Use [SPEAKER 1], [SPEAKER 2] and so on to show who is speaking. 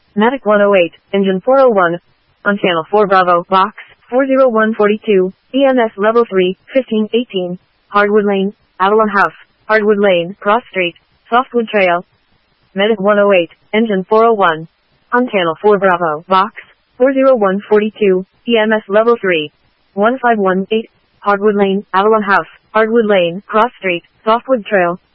[SPEAKER 1] Medic 108, Engine 401. On Channel 4 Bravo, Box 40142, EMS Level 3, 1518. Hardwood Lane, Avalon House, Hardwood Lane, Cross Street, Softwood Trail. Medic 108, Engine 401. On Channel 4 Bravo, Box 40142, EMS Level 3, 1518. Hardwood Lane, Avalon House, Hardwood Lane, Cross Street, Softwood Trail.